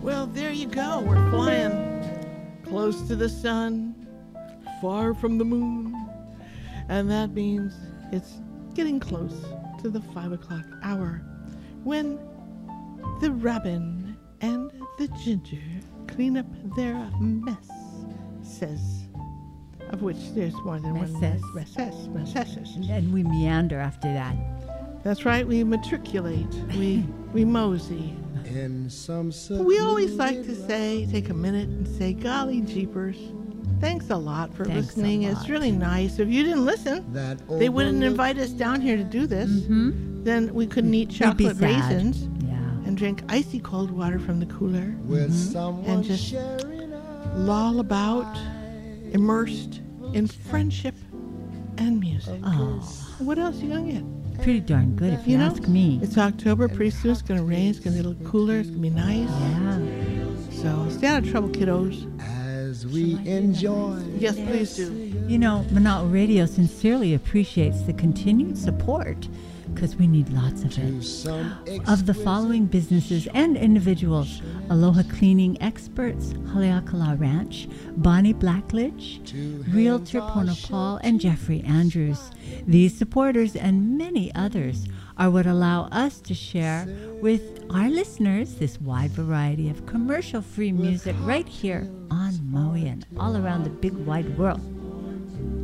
Well, there you go. We're flying close to the sun, far from the moon. And that means it's getting close to the 5 o'clock hour when the robin and the ginger clean up their messes, of which there's more than one messes. And we meander after that. That's right, we matriculate, we mosey. We always like to take a minute and say, golly jeepers, thanks a lot for listening. It's really nice. If you didn't listen, they wouldn't invite us down here to do this. Mm-hmm. Then we couldn't eat chocolate raisins and drink icy cold water from the cooler and just loll about, immersed in friendship and music. Oh. What else are you going to get? Pretty darn good if you ask me. It's October. Pretty soon it's going to rain. It's going to be a little cooler. It's going to be nice. Yeah. So stay out of trouble, kiddos. As we enjoy. Yes, please do. You know, Mana'o Radio sincerely appreciates the continued support because we need lots of it. Of the following businesses and individuals: Aloha Cleaning Experts, Haleakala Ranch, Bonnie Blackledge, Realtor Pono Paul, and Jeffrey Andrews. These supporters and many others are what allow us to share with our listeners this wide variety of commercial-free music right here on Maui and all around the big wide world.